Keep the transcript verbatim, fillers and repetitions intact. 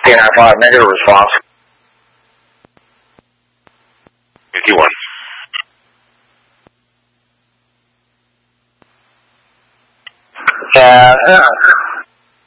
K nine five, negative response. fifty-one. Yeah, yeah.